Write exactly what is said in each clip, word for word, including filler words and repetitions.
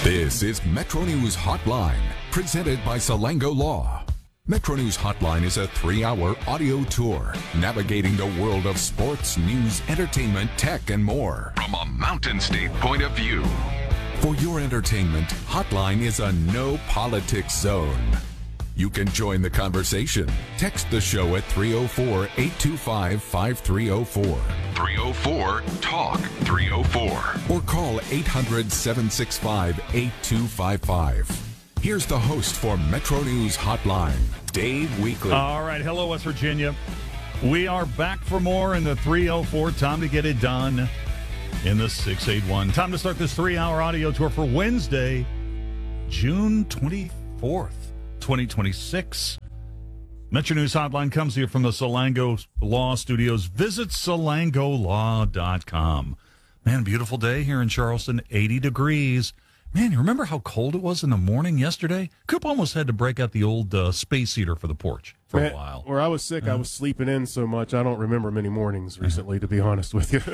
This is Metro News Hotline, presented by Salango Law. Metro News Hotline is a three-hour audio tour navigating the world of sports, news, entertainment, tech, and more from a Mountain State point of view. For your entertainment, Hotline is a no-politics zone. You can join the conversation. Text the show at three oh four, eight two five, five three oh four. three oh four, talk three oh four. Or call eight hundred, seven six five, eight two five five. Here's the host for Metro News Hotline, Dave Weekly. All right. Hello, West Virginia. We are back for more in the three oh four. Time to get it done in the six eighty-one. Time to start this three-hour audio tour for Wednesday, June twenty-fourth, twenty twenty-six. Metro News Hotline comes here from the Salango Law Studios. Visit salango law dot com. Man, beautiful day here in Charleston, eighty degrees. Man, you remember how cold it was in the morning yesterday? Coop almost had to break out the old uh, space heater for the porch for Man, a while. Where I was sick, uh, I was sleeping in so much, I don't remember many mornings recently, to be honest with you.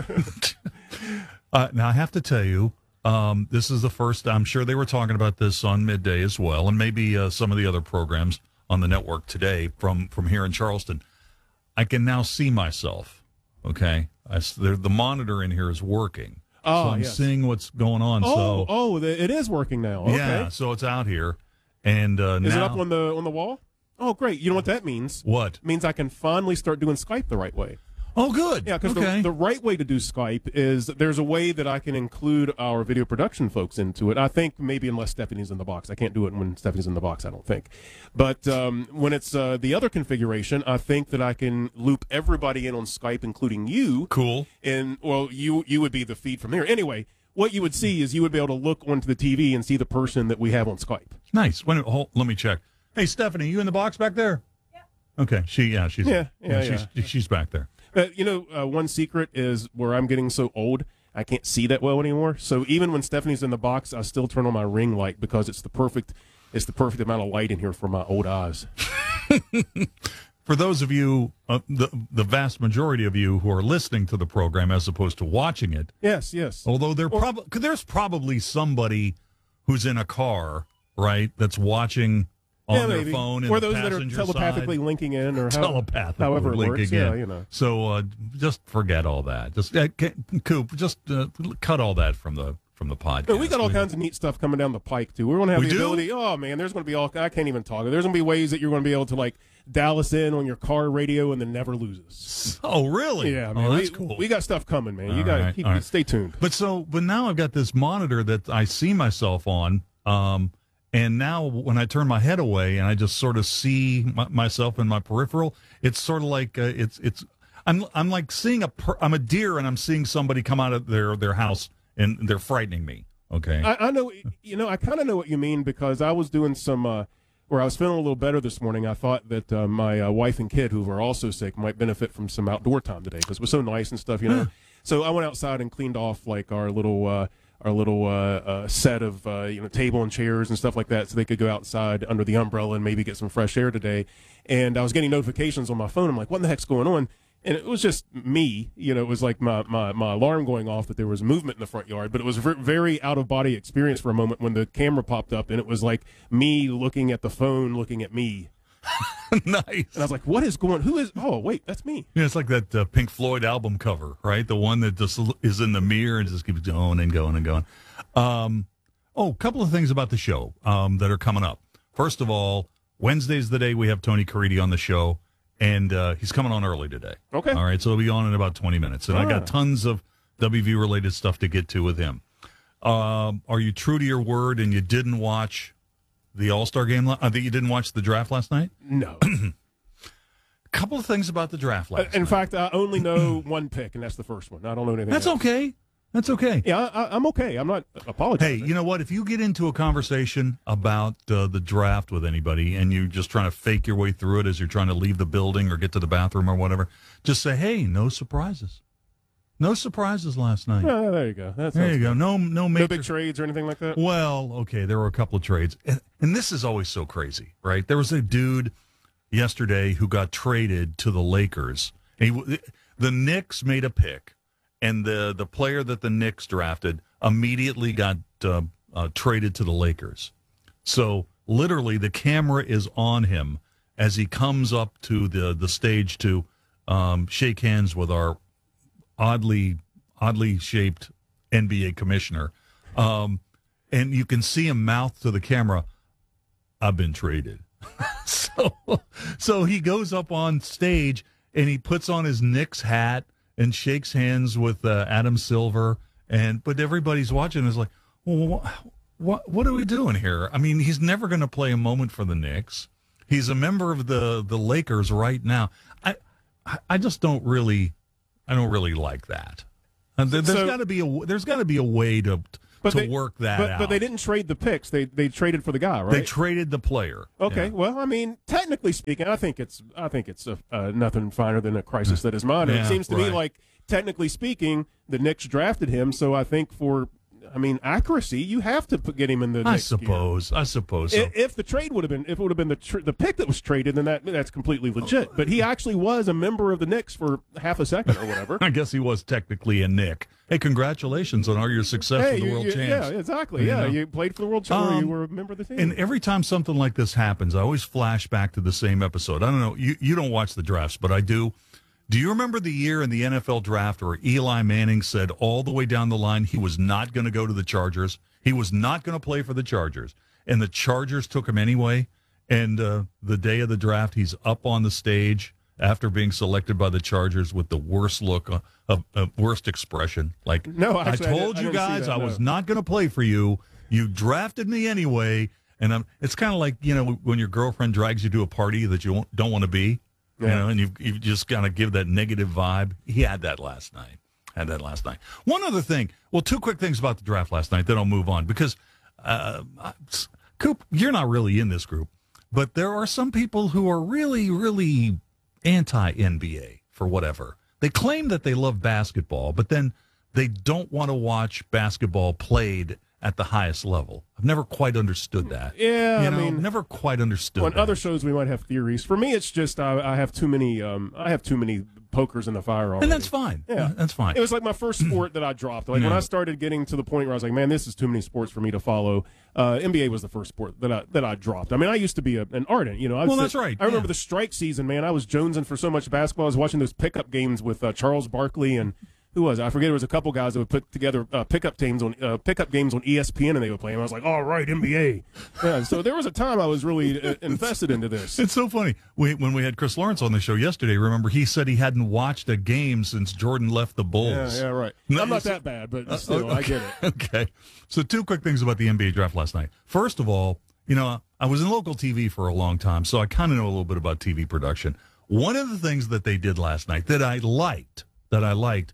uh, now, I have to tell you, um, this is the first, I'm sure they were talking about this on Midday as well, and maybe uh, some of the other programs on the network today from, from here in Charleston. I can now see myself, okay? I, the, the monitor in here is working. Oh, so I'm yes. seeing what's going on. Oh, so oh, it is working now. Okay. Yeah, so it's out here. And uh, Is now, it up on the on the wall? Oh, great. You know what that means? What? It means I can finally start doing Skype the right way. Oh, good. Yeah, because okay. the, the right way to do Skype is there's a way that I can include our video production folks into it. I think maybe unless Stephanie's in the box. I can't do it when Stephanie's in the box, I don't think. But um, when it's uh, the other configuration, I think that I can loop everybody in on Skype, including you. Cool. And, well, you you would be the feed from here. Anyway, what you would see is you would be able to look onto the T V and see the person that we have on Skype. Nice. When, hold, let me check. Hey, Stephanie, you in the box back there? Yeah. Okay. She, yeah, she's, Yeah, yeah, she's, yeah. she's back there. Uh, you know, uh, one secret is where I'm getting so old, I can't see that well anymore. So even when Stephanie's in the box, I still turn on my ring light because it's the perfect, it's the perfect amount of light in here for my old eyes. For those of you, uh, the the vast majority of you who are listening to the program as opposed to watching it, Yes, yes. although there prob- there's probably somebody who's in a car, right, that's watching on yeah, their maybe. phone in or the those that are passenger telepathically side. linking in, or how, Telepathically however it linking works. in. Yeah, you know. So uh, just forget all that. Just uh, Coop, just uh, cut all that from the from the podcast. But we got all kinds of neat stuff coming down the pike too. We're going to have We the do? ability. Oh man, there's going to be all. I can't even talk. There's going to be ways that you're going to be able to like dial us in on your car radio and then never lose us. Oh, really? Yeah, man. Oh, that's we, cool. We got stuff coming, man. You All got to right, keep all right. stay tuned. But so, but now I've got this monitor that I see myself on, um, and now when I turn my head away and I just sort of see my, myself in my peripheral, it's sort of like uh, it's it's I'm I'm like seeing a per, I'm a deer and I'm seeing somebody come out of their their house and they're frightening me. Okay, I, I know, you know, I kind of know what you mean because I was doing some, uh, where I was feeling a little better this morning. I thought that uh, my uh, wife and kid, who were also sick, might benefit from some outdoor time today because it was so nice and stuff, you know. So I went outside and cleaned off like our little, uh, our little uh, uh, set of uh, you know table and chairs and stuff like that, so they could go outside under the umbrella and maybe get some fresh air today. And I was getting notifications on my phone. I'm like, what the heck's going on? And it was just me, you know, it was like my, my, my alarm going off that there was movement in the front yard, but it was a ver- very out-of-body experience for a moment when the camera popped up, and it was like me looking at the phone, looking at me. Nice. And I was like, what is going, who is, oh, wait, that's me. Yeah, it's like that uh, Pink Floyd album cover, right? The one that just is in the mirror and just keeps going and going and going. Um, oh, a couple of things about the show um, that are coming up. First of all, Wednesday's the day we have Tony Caridi on the show. And uh, he's coming on early today. Okay. All right, so he'll be on in about twenty minutes. And Ah. I got tons of W V-related stuff to get to with him. Um, are you true to your word and you didn't watch the All-Star game? I think you didn't watch the draft last night? No. A couple of things about the draft last In night. fact, I only know one pick, and that's the first one. I don't know anything That's else. okay. That's okay. Yeah, I, I, I'm okay. I'm not Hey, apologizing. you know what? If you get into a conversation about uh, the draft with anybody and you're just trying to fake your way through it as you're trying to leave the building or get to the bathroom or whatever, just say, hey, no surprises. No surprises last night. Yeah, there you go. That There sounds you go. good. No, no major. No big trades or anything like that? Well, okay, there were a couple of trades. And, and this is always so crazy, right? There was a dude yesterday who got traded to the Lakers. He, the Knicks made a pick, and the, the player that the Knicks drafted immediately got uh, uh, traded to the Lakers. So literally the camera is on him as he comes up to the, the stage to um, shake hands with our oddly oddly shaped N B A commissioner. Um, and you can see him mouth to the camera, "I've been traded." so, so he goes up on stage and he puts on his Knicks hat and shakes hands with uh, Adam Silver. And but everybody's watching and is like, well, what, what, what are we doing here? I mean, he's never going to play a moment for the Knicks. He's a member of the, the Lakers right now. I, I just don't really, I don't really like that. And there, there's So- got to be a, there's got to be a way to But to they, work that but, out. But they didn't trade the picks. They they traded for the guy, right? They traded the player. Okay, Yeah. well, I mean, technically speaking, I think it's I think it's a, uh, nothing finer than a crisis that is mine. Yeah, it seems to right. me like, technically speaking, the Knicks drafted him. So I think for, I mean, accuracy, you have to put, get him in the. I Knicks gear. suppose. I suppose. So. If, if the trade would have been, if it would have been the tr- the pick that was traded, then that that's completely legit. But he actually was a member of the Knicks for half a second or whatever. I guess he was technically a Nick. Hey, congratulations on all your success Hey, with the you, World you, Champs. yeah, exactly. You Yeah, know? you played for the World Champs. Um, you were a member of the team. And every time something like this happens, I always flash back to the same episode. I don't know. You, you don't watch the drafts, but I do. Do you remember the year in the N F L draft where Eli Manning said all the way down the line he was not going to go to the Chargers? He was not going to play for the Chargers. And the Chargers took him anyway. And uh, the day of the draft, he's up on the stage after being selected by the Chargers with the worst look, uh, uh, uh, worst expression. Like, No, actually, I I told didn't- I you didn't see guys that, I no. was not going to play for you. You drafted me anyway. And I'm, it's kind of like, you know, when your girlfriend drags you to a party that you won't- don't want to be, you Yeah. know, and you you just kind of give that negative vibe. He had that last night. Had that last night. One other thing. Well, two quick things about the draft last night, then I'll move on. Because, uh, Coop, you're not really in this group, but there are some people who are really, really anti-N B A for whatever. They claim that they love basketball, but then they don't want to watch basketball played at the highest level. I've never quite understood that. Yeah, you I know, mean, never quite understood on that. other shows we might have theories. For me, it's just I, I have too many. Um, I have too many pokers in the fire already. And that's fine. Yeah, That's fine. It was like my first sport that I dropped. Like when Yeah. I started getting to the point where I was like, man, this is too many sports for me to follow. Uh, N B A was the first sport that I that I dropped. I mean, I used to be a, an ardent. You know, I Well, was- that's right, I remember yeah. the strike season, man. I was jonesing for so much basketball. I was watching those pickup games with uh, Charles Barkley and. Who was it? I forget. There was a couple guys that would put together uh, pickup teams on uh, pickup games on E S P N, and they would play them. I was like, "All right, N B A." Yeah. So there was a time I was really uh, invested into this. It's so funny. We, when we had Chris Lawrence on the show yesterday, remember, he said he hadn't watched a game since Jordan left the Yeah, Bulls. yeah, right. No, I'm not so- that bad, but Uh, still, I get it. Okay. So two quick things about the N B A draft last night. First of all, you know, I was in local T V for a long time, so I kind of know a little bit about T V production. One of the things that they did last night that I liked, that I liked,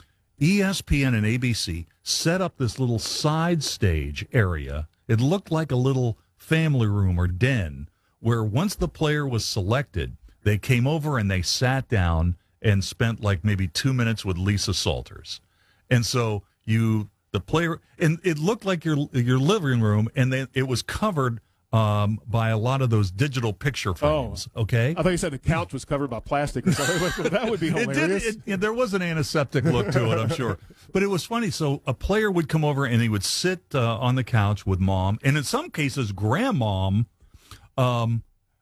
E S P N and A B C set up this little side stage area. It looked like a little family room or den where once the player was selected, they came over and they sat down and spent like maybe two minutes with Lisa Salters. And so you, the player, and it looked like your your living room, and then it was covered um, by a lot of those digital picture frames. Okay. I thought you said the couch was covered by plastic or something. Like, that would be It hilarious. did. It, it, there was an antiseptic look to it, I'm sure. But it was funny. So a player would come over and he would sit uh, on the couch with mom, and in some cases, grandmom. Um,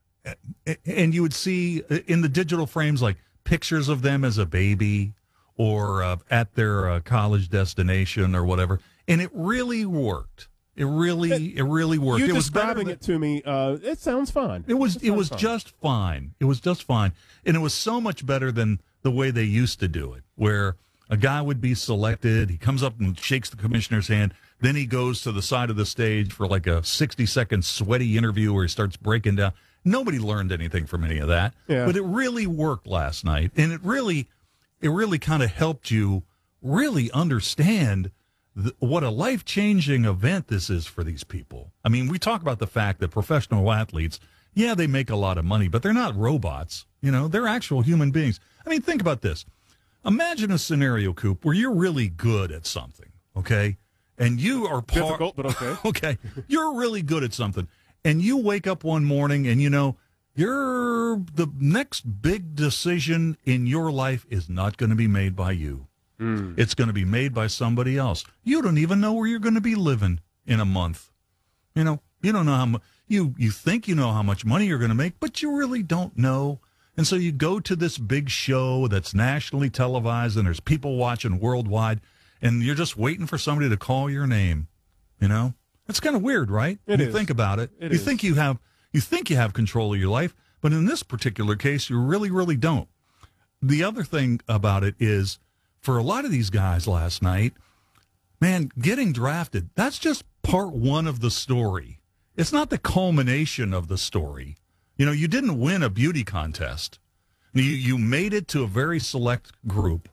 and you would see in the digital frames like pictures of them as a baby or uh, at their uh, college destination or whatever. And it really worked. It really, it really worked. You it was better describing than- it to me, uh, it sounds fine. It was It it sounds was fine. just fine. It was just fine. And it was so much better than the way they used to do it, where a guy would be selected, he comes up and shakes the commissioner's hand, then he goes to the side of the stage for like a sixty second sweaty interview where he starts breaking down. Nobody learned anything from any of that. Yeah. But it really worked last night, and it really it really kind of helped you really understand th- what a life-changing event this is for these people. I mean, we talk about the fact that professional athletes, yeah, they make a lot of money, but they're not robots. You know, they're actual human beings. I mean, think about this. Imagine a scenario, Coop, where you're really good at something, okay? And you are part... Difficult, but okay. Okay. You're really good at something. And you wake up one morning and, you know, you're the next big decision in your life is not going to be made by you. Mm. It's going to be made by somebody else. You don't even know where you're going to be living. in a month. You know, you don't know how much, you, you think you know how much money you're going to make, but you really don't know. And so you go to this big show that's nationally televised and there's people watching worldwide, and you're just waiting for somebody to call your name. You know, it's kind of weird, right? It you is. think about it. It you is. think you have, you think you have control of your life, but in this particular case, you really, really don't. The other thing about it is, for a lot of these guys last night, man, getting drafted, that's just part one of the story. It's not the culmination of the story. You know, you didn't win a beauty contest. You, you made it to a very select group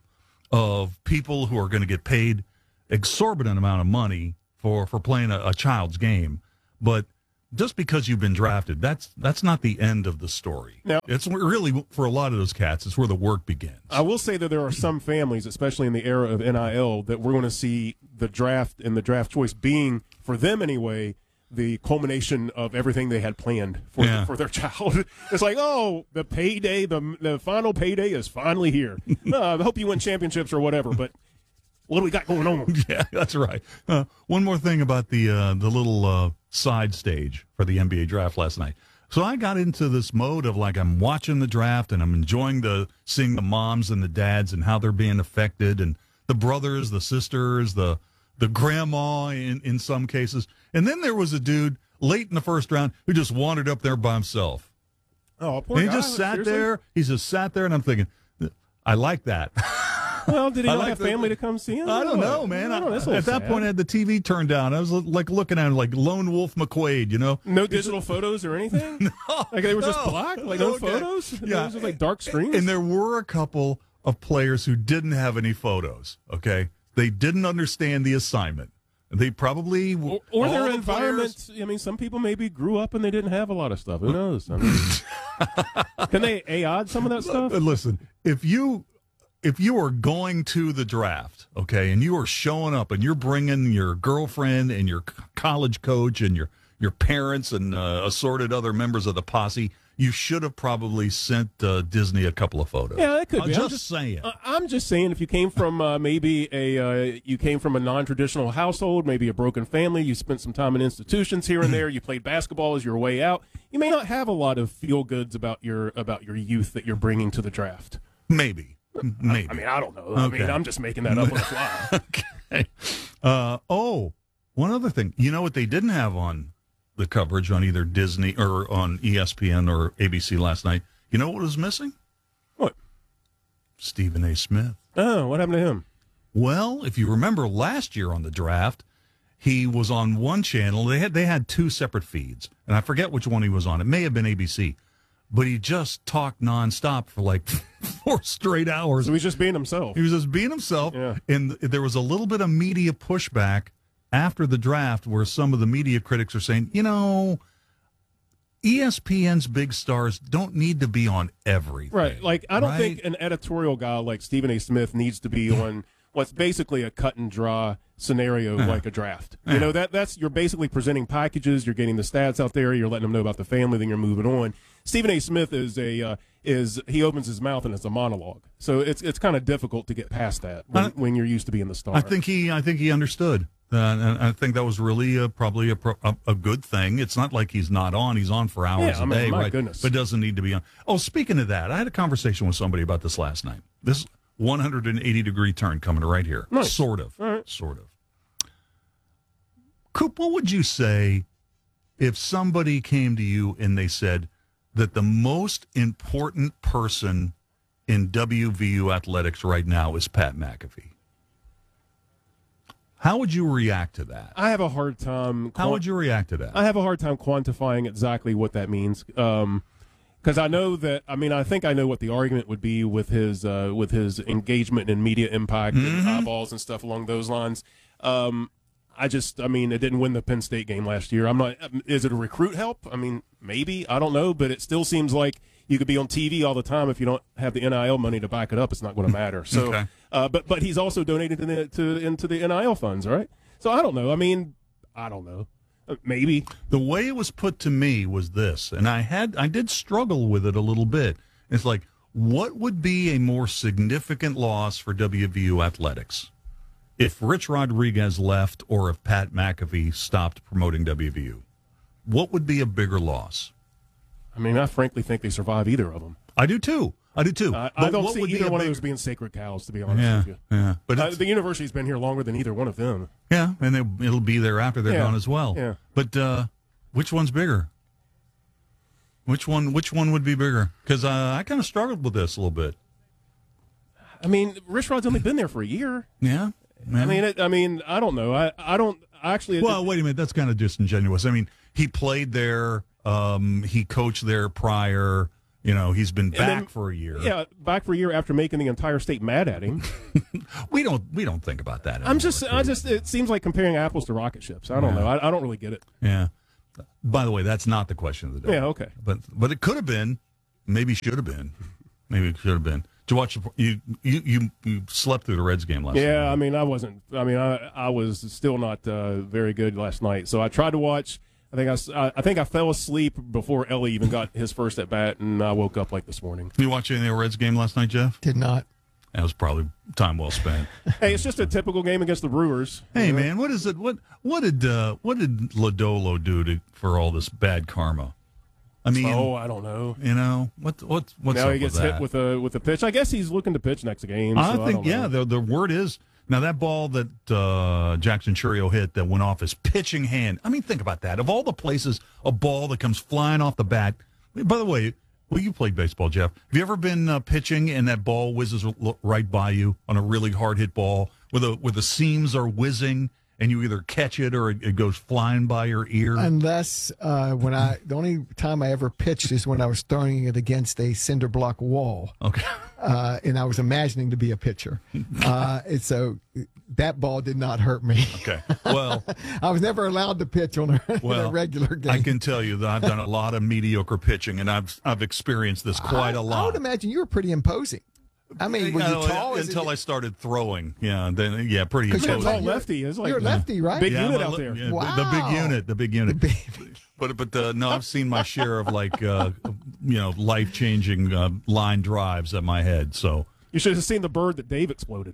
of people who are going to get paid exorbitant amount of money for, for playing a, a child's game. But just because you've been drafted, that's that's not the end of the story. Now, it's really, for a lot of those cats, it's where the work begins. I will say that there are some families, especially in the era of N I L, that we're going to see the draft and the draft choice being, for them anyway, the culmination of everything they had planned for Yeah. for their child. It's like, oh, the payday, the the final payday is finally here. Uh, I hope you win championships or whatever, but what do we got going on? Yeah, that's right. Uh, one more thing about the uh, the little uh, side stage for the N B A draft last night. So I got into this mode of like I'm watching the draft and I'm enjoying the seeing the moms and the dads and how they're being affected, and the brothers, the sisters, the the grandma in, in some cases. And then there was a dude late in the first round who just wandered up there by himself. Oh, poor And he guy. just sat Seriously? there. He just sat there, and I'm thinking, I like that. Well, did he I not like have the- family to come see him? I don't What? know, man. I don't know, that's a I, little at that sad. point, I had the T V turned down. I was like looking at him like Lone Wolf McQuaid, you know? No digital photos or anything? No, Like they were just no. black? Like no Okay. photos? Yeah. Those were like dark screens? And there were a couple of players who didn't have any photos, okay? They didn't understand the assignment. They probably... Or, or all their the environment. players- I mean, some people maybe grew up and they didn't have a lot of stuff. Who knows? I mean, can they A I some of that stuff? Uh, Listen, if you if you are going to the draft, okay, and you are showing up and you're bringing your girlfriend and your c- college coach and your your parents and uh, assorted other members of the posse, you should have probably sent uh, Disney a couple of photos. Yeah, it could I'm be. just, I'm just saying. I- I'm just saying, if you came from uh, maybe a uh, you came from a non-traditional household, maybe a broken family, you spent some time in institutions here and there, you played basketball as your way out, you may not have a lot of feel goods about your about your youth that you're bringing to the draft. Maybe. Maybe. I mean, I don't know. I Okay. mean, I'm just making that up on the fly. Okay. Uh, oh, one other thing. You know what they didn't have on the coverage on either Disney or on E S P N or A B C last night? You know what was missing? What? Stephen A. Smith. Oh, what happened to him? Well, if you remember last year on the draft, he was on one channel. They had they had two separate feeds, and I forget which one he was on. It may have been A B C, but he just talked nonstop for like four straight hours. So he's just being himself. He was just being himself, Yeah. and there was a little bit of media pushback after the draft where some of the media critics are saying, you know, E S P N's big stars don't need to be on everything. Right. Like, I don't right? think an editorial guy like Stephen A. Smith needs to be on what's basically a cut and draw scenario like a draft. You know, that that's you're basically presenting packages, you're getting the stats out there, you're letting them know about the family, then you're moving on. Stephen A. Smith is a uh, is he opens his mouth and it's a monologue. So it's it's kind of difficult to get past that when, I- when you're used to being the star. I think he, I think he understood, uh, and I think that was really a, probably a, pro- a a good thing. It's not like he's not on; he's on for hours Yeah, I a mean, day, my right? goodness. But doesn't need to be on. Oh, speaking of that, I had a conversation with somebody about this last night. This one hundred eighty degree turn coming right here, Nice. sort of, All right. sort of. Coop, what would you say if somebody came to you and they said that the most important person in W V U athletics right now is Pat McAfee? How would you react to that? I have a hard time How would you react to that? I have a hard time quantifying exactly what that means. Um, because I know that, I mean, I think I know what the argument would be with his uh, with his engagement and media impact and eyeballs and stuff along those lines. Um, I just, I mean, it didn't win the Penn State game last year. I'm not. Is it a recruit help? I mean, maybe. I don't know, but it still seems like you could be on T V all the time if you don't have the N I L money to back it up. It's not going to matter. So, Okay. uh, but but he's also donated to the, to into the N I L funds, right? So I don't know. I mean, I don't know. Uh, maybe. The way it was put to me was this, and I had I did struggle with it a little bit. It's like, what would be a more significant loss for W V U athletics? if Rich Rodriguez left or if Pat McAfee stopped promoting W V U, what would be a bigger loss? I mean, I frankly think they survive either of them. I do too. I do too. Uh, I don't see either one big... of those being sacred cows, to be honest yeah, with you. Yeah, but uh, the university's been here longer than either one of them. Yeah, and they, it'll be there after they're yeah. gone as well. Yeah. But uh, which one's bigger? Which one? Which one would be bigger? Because uh, I kind of struggled with this a little bit. I mean, Rich Rod's only been there for a year. Yeah. yeah. I mean, it, I mean, I don't know. I, I don't actually. Well, wait a minute. That's kind of disingenuous. I mean, he played there. Um, he coached there prior. You know, he's been back then, for a year. Yeah, back for a year after making the entire state mad at him. we don't. We don't think about that anymore. I'm just. I just. It seems like comparing apples to rocket ships. I don't yeah. know. I, I don't really get it. Yeah. By the way, that's not the question of the day. Yeah. Okay. But but it could have been. Maybe should have been. Maybe it should have been. Did you watch? The, you you you you slept through the Reds game last night. Yeah. I mean, I wasn't. I mean, I I was still not uh, very good last night. So I tried to watch. I think I, I think I fell asleep before Ellie even got his first at bat, and I woke up like this morning. You watch any of the Reds game last night, Jeff? Did not. That was probably time well spent. Hey, it's just a typical game against the Brewers. Hey, you know? man, what is it? What what did uh, what did Lodolo do to, for all this bad karma? I mean, oh, I don't know. You know what? What? What's now up he gets with hit that? with a with a pitch. I guess he's looking to pitch next game. I so think I don't yeah. know. The the word is now that ball that uh, Jackson Churio hit that went off his pitching hand. I mean, think about that. Of all the places, a ball that comes flying off the bat. By the way, well, you played baseball, Jeff. Have you ever been uh, pitching and that ball whizzes right by you on a really hard hit ball where the where the seams are whizzing and you either catch it or it, it goes flying by your ear? Unless uh, when I the only time I ever pitched is when I was throwing it against a cinder block wall. Okay. Uh, and I was imagining to be a pitcher. Uh, and so that ball did not hurt me. Okay. Well, I was never allowed to pitch on a, well, in a regular game. I can tell you that I've done a lot of mediocre pitching, and I've I've experienced this quite I, a lot. I would imagine you were pretty imposing. I mean, were you Uh, tall? until it, I started throwing. Yeah, then yeah, pretty 'Cause you're imposing. Tall lefty. It's like you're a lefty, right? Big Yeah, unit I'm a out li- there. yeah, the- Wow. the big unit, the big unit. The big- But but uh, no, I've seen my share of like uh, you know life changing uh, line drives at my head. So You should have seen the bird that Dave exploded.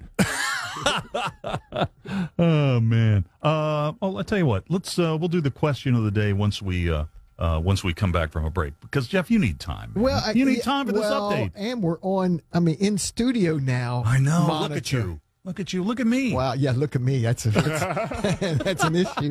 oh man. Uh, well, I tell you what. Let's uh, we'll do the question of the day once we uh, uh, once we come back from a break because Jeff, you need time. man. Well, I- you need yeah, time for this well, update. And we're on, I mean, in studio now. I know. Monitor. Look at you. Look at you. Look at me. Wow, yeah, look at me. That's a, that's, that's an issue.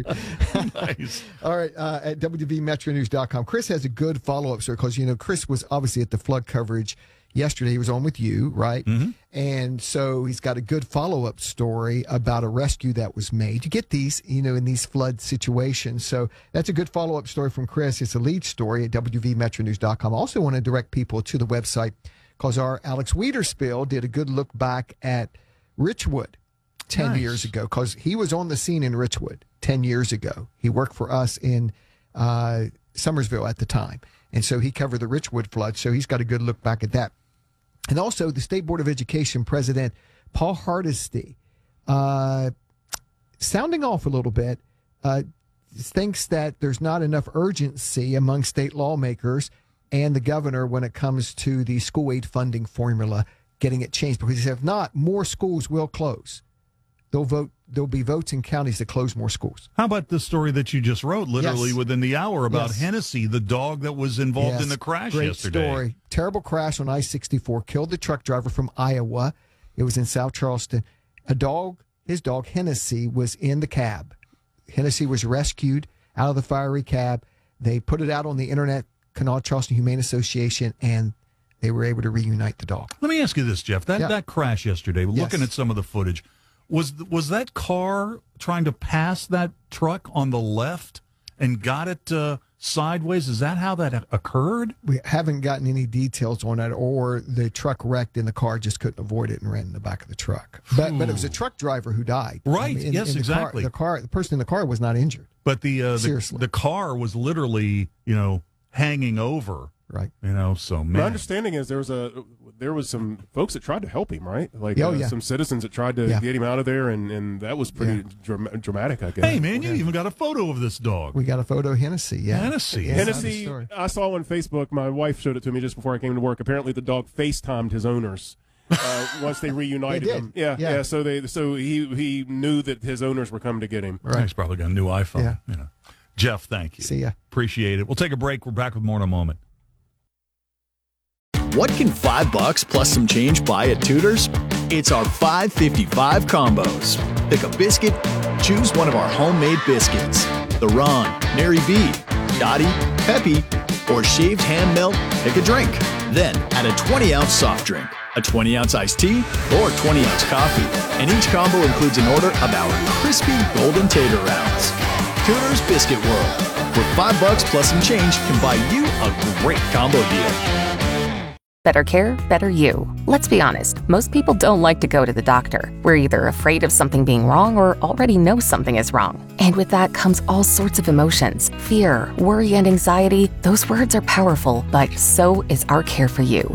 Nice. All right, uh, at W V Metro News dot com. Chris has a good follow-up story because, you know, Chris was obviously at the flood coverage yesterday. He was on with you, right? Mm-hmm. And so he's got a good follow-up story about a rescue that was made. You get these, you know, in these flood situations. So that's a good follow-up story from Chris. It's a lead story at W V Metro News dot com. I also want to direct people to the website because our Alex Wiederspiel did a good look back at Richwood ten Nice. years ago because he was on the scene in Richwood ten years ago. He worked for us in uh, Summersville at the time. And so he covered the Richwood flood. So he's got a good look back at that. And also the State Board of Education President Paul Hardesty, uh, sounding off a little bit, uh, thinks that there's not enough urgency among state lawmakers and the governor when it comes to the school aid funding formula getting it changed, because he said if not, more schools will close. They'll vote. There'll be votes in counties that close more schools. How about the story that you just wrote, literally Yes. within the hour, about Yes. Hennessy, the dog that was involved Yes, in the crash great yesterday? Story. Terrible crash on I sixty-four. Killed the truck driver from Iowa. It was in South Charleston. A dog, his dog Hennessy, was in the cab. Hennessy was rescued out of the fiery cab. They put it out on the internet, Kanawha Charleston Humane Association, and they were able to reunite the dog. Let me ask you this, Jeff. That Yeah. that crash yesterday, Yes. looking at some of the footage, was was that car trying to pass that truck on the left and got it uh, sideways? Is that how that occurred? We haven't gotten any details on that, or the truck wrecked and the car just couldn't avoid it and ran in the back of the truck. But but it was a truck driver who died. Right. in- Yes, in the exactly. Car, the car, the person in the car was not injured. But the, uh, the Seriously. the car was literally, you know, hanging over. Right. You know, so man. My understanding is there was a there was some folks that tried to help him, right? Like Oh, uh, yeah. some citizens that tried to Yeah. get him out of there, and, and that was pretty Yeah. dram- dramatic, I guess. Hey, man, you even got a photo of this dog. We got a photo of Hennessy. Yeah. Hennessy. Yeah, Hennessy, story. I saw on Facebook. My wife showed it to me just before I came to work. Apparently, the dog FaceTimed his owners uh, once they reunited They did. him. Yeah, Yeah. yeah. So they, so he he knew that his owners were coming to get him. He's probably got a new iPhone. Yeah. You know. Jeff, thank you. See ya. Appreciate it. We'll take a break. We're back with more in a moment. What can five bucks plus some change buy at Tudor's? It's our five fifty-five combos. Pick a biscuit, choose one of our homemade biscuits. The Ron, Mary B, Dottie, Peppy, or shaved ham melt, pick a drink. Then add a twenty ounce soft drink, a twenty ounce iced tea, or twenty ounce coffee. And each combo includes an order of our crispy golden tater rounds. Tudor's Biscuit World, where five bucks plus some change can buy you a great combo deal. Better care, better you. Let's be honest, most people don't like to go to the doctor. We're either afraid of something being wrong or already know something is wrong. And with that comes all sorts of emotions. Fear, worry, and anxiety. Those words are powerful, but so is our care for you.